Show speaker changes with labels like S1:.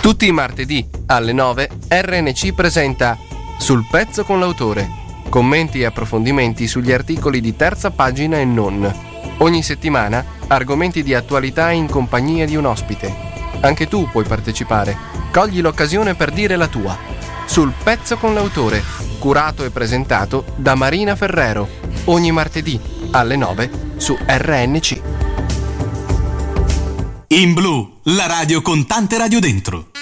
S1: Tutti i martedì alle 9 RNC presenta Sul pezzo con l'autore. Commenti e approfondimenti sugli articoli di terza pagina e non. Ogni settimana argomenti di attualità in compagnia di un ospite. Anche tu puoi partecipare. Cogli l'occasione per dire la tua. Sul pezzo con l'autore, curato e presentato da Marina Ferrero. Ogni martedì alle 9 su RNC.
S2: In Blu, la radio con tante radio dentro.